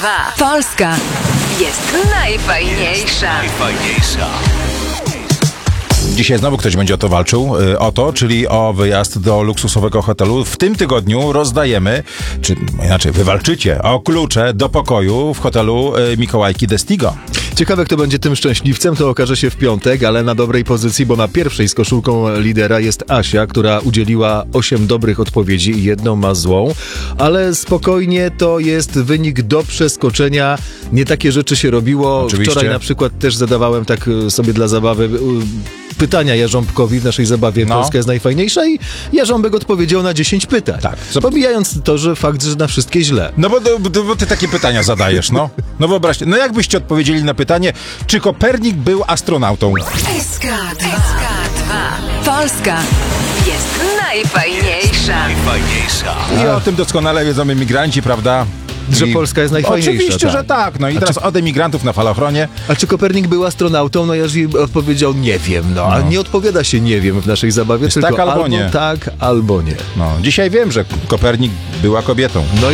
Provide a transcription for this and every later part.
Polska jest najfajniejsza. Dzisiaj znowu ktoś będzie o to walczył, czyli o wyjazd do luksusowego hotelu. W tym tygodniu rozdajemy, czy inaczej, wy walczycie o klucze do pokoju w hotelu Mikołajki Destigo. Ciekawe, kto będzie tym szczęśliwcem, to okaże się w piątek, ale na dobrej pozycji, bo na pierwszej z koszulką lidera jest Asia, która udzieliła 8 dobrych odpowiedzi i jedną ma złą, ale spokojnie, to jest wynik do przeskoczenia. Nie takie rzeczy się robiło. Oczywiście. Wczoraj na przykład też zadawałem tak sobie dla zabawy pytania Jarząbkowi w naszej zabawie Polska jest najfajniejsza i Jarząbek odpowiedział na 10 pytań. Tak. Pomijając to, że fakt, że na wszystkie źle. No bo ty takie pytania zadajesz, no. No wyobraźcie, no jakbyście odpowiedzieli na pytanie, czy Kopernik był astronautą? SK2. Polska jest najfajniejsza. I o tym doskonale wiedzą emigranci, prawda? Że Polska jest najfajniejsza. Oczywiście, tak. że tak. No i teraz od emigrantów na falochronie. A czy Kopernik był astronautą? No Jerzy odpowiedział nie wiem, a nie odpowiada się nie wiem w naszej zabawie, Jest tylko tak albo nie. tak, albo nie. No, dzisiaj wiem, że Kopernik była kobietą. No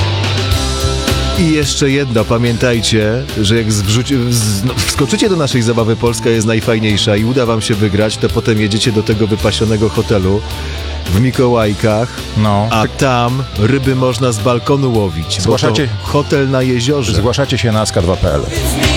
i jeszcze jedno, pamiętajcie, że jak wskoczycie do naszej zabawy Polska jest najfajniejsza i uda wam się wygrać, to potem jedziecie do tego wypasionego hotelu w Mikołajkach, a tam ryby można z balkonu łowić. Zgłaszacie hotel na jeziorze. Zgłaszacie się na sk2.pl.